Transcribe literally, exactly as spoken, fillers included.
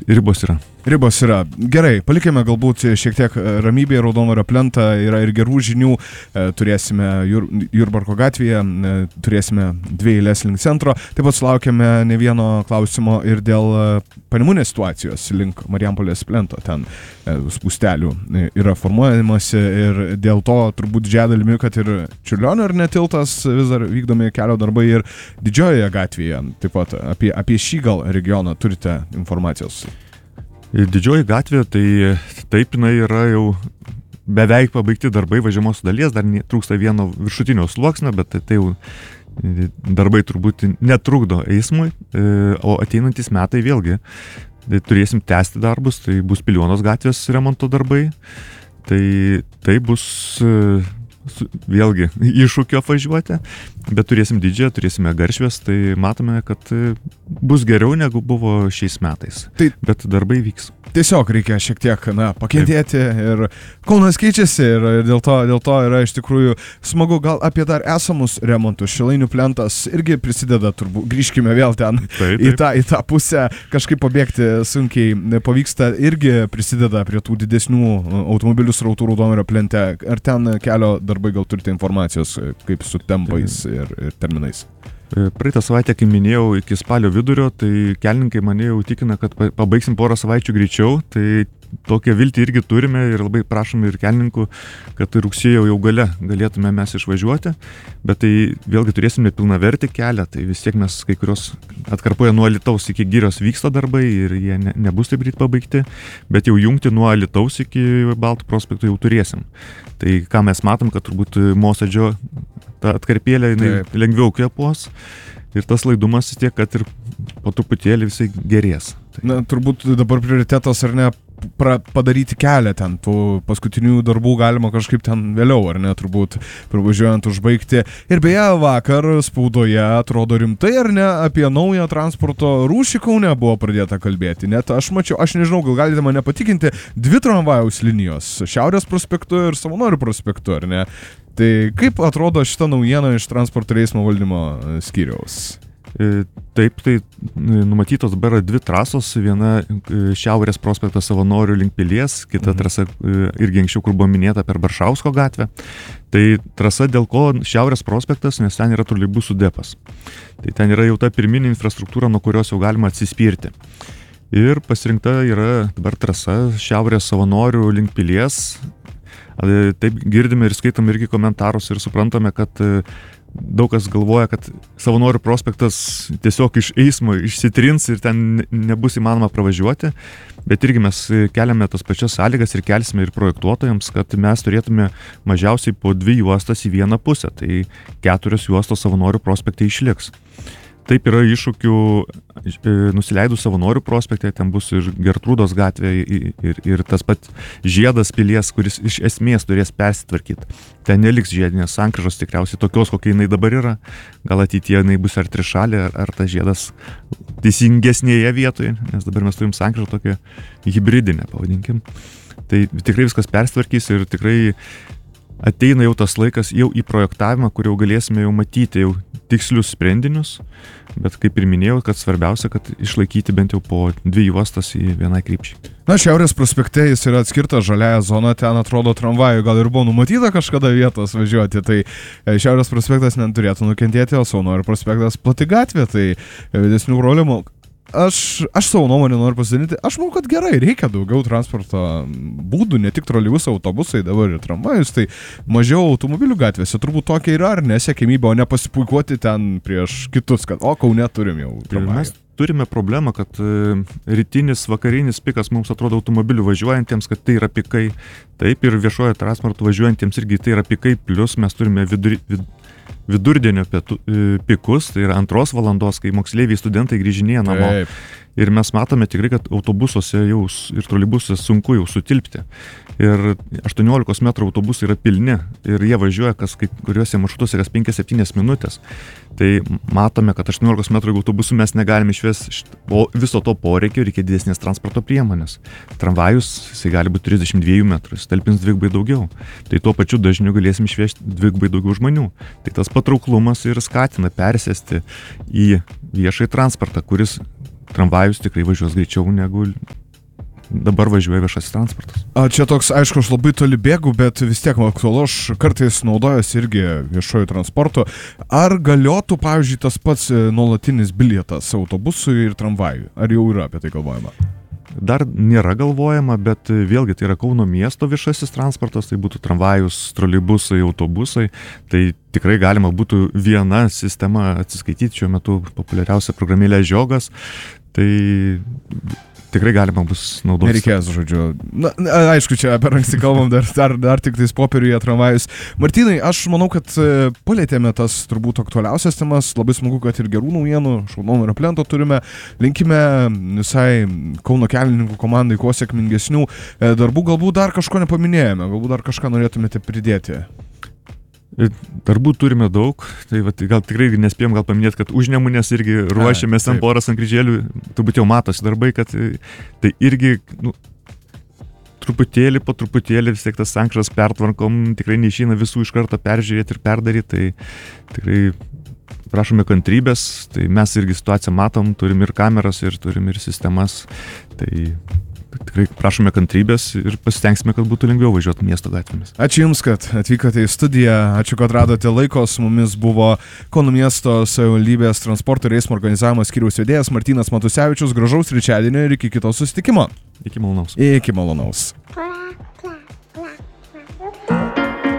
ribos yra. Ribos yra. Gerai, palikime galbūt šiek tiek ramybėje Raudonojo plentą, yra ir gerų žinių. Turėsime Jur, Jurbarko gatvėje, turėsime dvi eilės link centro. Taip pat sulaukėme ne vieno klausimo ir dėl Panemunės situacijos link Marijampolės plento. Ten spustelių yra formuojamasi ir dėl to turbūt didžiąja dalimi, kad ir Čiurlionio ar ne tiltas vis dar vykdomi kelio darbai ir Didžiojoje gatvėje. Taip pat apie, apie šį gal regioną turite informacijos. Didžioji gatvė, tai taip jinai yra jau beveik pabaigti darbai važiuojamos dalies, dar trūksta vieno viršutinio sluoksnio, bet tai, tai jau darbai turbūt netrukdo eismui, o ateinantys metai vėlgi tai turėsim tęsti darbus, tai bus Piliuonos gatvės remonto darbai, tai tai bus vėlgi iššūkio apvažiuoti, bet turėsim Didžiąją, turėsime Garšvės, tai matome, kad bus geriau negu buvo šiais metais, tai, bet darbai vyks. Tiesiog reikia šiek tiek, na, pakentėti ir Kaunas keičiasi ir dėl to, dėl to yra iš tikrųjų smagu. Gal apie dar esamus remontus. Šilainių plentas irgi prisideda, turbūt, grįžkime vėl ten taip, taip. Į, tą, į tą pusę, kažkaip pabėgti sunkiai pavyksta, irgi prisideda prie tų didesnių automobilių srautų Raudonojo plente. Ar ten kelio darbai gal turite informacijos, kaip su tempais ir, ir terminais? Praeitą savaitę, kaip minėjau, iki spalio vidurio, tai kelininkai mane jau tikina, kad pabaigsim porą savaičių greičiau, tai tokią viltį irgi turime ir labai prašome ir kelininkų, kad rugsėjo jau gale galėtume mes išvažiuoti, bet tai vėlgi turėsime pilnavertį kelią, tai vis tiek mes kai kurios atkarpoje nuo Alytaus iki Girios vyksta darbai ir jie ne, nebus taip greit pabaigti, bet jau jungti nuo Alytaus iki Baltų prospekto jau turėsim. Tai ką mes matom, kad turbūt Mosėdžio ta atkarpėlė jinai lengviau kvėpuos ir tas laidumas tiek, kad ir po truputėlį visai gerės. Tai. Na, turbūt dabar prioritetas ar ne pra, padaryti kelią ten, tų paskutinių darbų galima kažkaip ten vėliau, ar ne, turbūt pravažiuojant užbaigti. Ir beje, vakar spaudoje atrodo rimtai, ar ne, apie naują transporto rūšį Kaune buvo pradėta kalbėti. Net aš mačiau, aš nežinau, gal galite mane patikinti, dvi tramvajaus linijos, Šiaurės prospektu ir Savanorių prospektu, ar ne? Tai kaip atrodo šita naujiena iš transporto ir eismo valdymo skyriaus? Taip, tai numatytos dabar dvi trasos, viena Šiaurės prospektas Savanorių link Pilies, kita mhm. trasa irgi anksčiau, kur buvo minėta per Baršausko gatvę. Tai trasa dėl ko Šiaurės prospektas, nes ten yra troleibusų depas. Tai ten yra jau ta pirminė infrastruktūra, nuo kurios jau galima atsispirti. Ir pasirinkta yra dabar trasa Šiaurės Savanorių link Pilies. Taip girdime ir skaitom irgi komentarus ir suprantame, kad daug kas galvoja, kad Savanorių prospektas tiesiog iš eismo išsitrins ir ten nebus įmanoma pravažiuoti, bet irgi mes keliame tas pačias sąlygas ir kelsime ir projektuotojams, kad mes turėtume mažiausiai po dvi juostas į vieną pusę, tai keturios juostos Savanorių prospekte išliks. Taip yra iššūkių nusileidus Savanorių prospekte, ten bus ir Gertrūdos gatvė ir, ir, ir tas pat Žiedas Pilies, kuris iš esmės turės persitvarkyti. Ten neliks žiedinės sankryžos tikriausiai tokios, kokia jinai dabar yra. Gal ateityje jinai bus ar trišalė, ar, ar tas žiedas teisingesnėje vietoje, nes dabar mes turim sankryžą tokią hibridinę, pavadinkim. Tai tikrai viskas persitvarkys ir tikrai ateina jau tas laikas jau į projektavimą, kur jau galėsime jau matyti jau tikslius sprendinius, bet kaip ir minėjau, kad svarbiausia, kad išlaikyti bent jau po dvi juostas į vienai krypčiai. Na, Šiaurės prospekte jis yra atskirtas žaliąją zoną, ten atrodo tramvajų, gal ir buvo numatyta kažkada vietos važiuoti, tai Šiaurės prospektas neturėtų nukentėti, o Savanorių prospektas plati gatvė, tai didesnių problemų. Aš, aš savo nuomonę noriu pasidalinti. Aš manau, kad gerai, reikia daugiau transporto būdų, ne tik troleibusai, autobusai, dabar ir tramvajus, tai mažiau automobilių gatvėse. Turbūt tokia yra ar nesiekiamybė, o ne pasipuikuoti ten prieš kitus, kad o, Kaune turim jau tramvajų. Mes turime problemą, kad rytinis, vakarinis pikas mums atrodo automobilių važiuojantiems, kad tai yra pikai. Taip ir viešojo transporto važiuojantiems irgi tai yra pikai, plus mes turime vidurį. Vid... vidurdienio pietų, pikus, tai yra antros valandos, kai moksleiviai studentai grįžinėja namo. Taip. Ir mes matome tikrai, kad autobusuose jau ir troleibusuose sunku jau sutilpti. Ir aštuoniolikos metrų autobusai yra pilni ir jie važiuoja kas kai kuriuose maršrutuose kas penkias septynias minutės. Tai matome, kad aštuoniolikos metrų autobusų mes negalime išvesti, o viso to poreikio reikia didesnės transporto priemonės. Tramvajus, jisai gali būti trisdešimt dviejų metrų, jis talpins dvigubai daugiau. Tai tuo pačiu dažniu galėsim išvežti dvigubai daugiau žmonių. Tai tas patrauklumas ir skatina persėsti į viešąjį transportą, kuris tramvajus tikrai važiuos greičiau negu dabar važiuoja viešasis transportas. A, čia toks, aišku, aš labai toli bėgu, bet vis tiek man aktualu, aš kartais naudojuosi irgi viešojų transportu. Ar galiotų, pavyzdžiui, tas pats nuolatinis bilietas autobusui ir tramvajui? Ar jau yra apie tai galvojama? Dar nėra galvojama, bet vėlgi tai yra Kauno miesto viešasis transportas, tai būtų tramvajus, troleibusai, autobusai. Tai tikrai galima būtų viena sistema atsiskaityti, šiuo metu populiariausia programėlė Žiogas. Tai tikrai galima bus naudoti. Nereikės, žodžiu. Na, aišku, čia apie anksti kalbam, dar, dar, dar tik tais popieriuje tramvajus. Martynai, aš manau, kad palėtėme tas turbūt aktualiausias temas. Labai smagu, kad ir gerų naujienų, Šaunuolių plento turime. Linkime visai Kauno kelininkų komandai kuo sėkmingesnių darbų. Galbūt dar kažko nepaminėjome, galbūt dar kažką norėtumėte pridėti. Darbų turime daug, tai vat, gal tikrai nespėjom gal paminėti, kad Užnemunės irgi ruošiamės ant poras ant kryžėlių, turbūt jau matosi darbai, kad tai irgi nu, truputėlį po truputėlį vis tiek tas sankryžas pertvarkom, tikrai neišeina visų iš karto peržiūrėti ir perdaryti, tai tikrai prašome kantrybės, tai mes irgi situaciją matom, turim ir kameras ir turim ir sistemas, tai tikrai prašome kantrybės ir pasitengsime, kad būtų lengviau važiuoti miesto gatvėmis. Ačiū Jums, kad atvykote į studiją, ačiū, kad radote laiko, su mumis buvo Kauno miesto savivaldybės transporto ir eismo organizavimo skyriaus vedėjas Martynas Matusevičius. Gražaus trečiadienio ir iki kito susitikimo. Iki malonaus. Iki malonaus.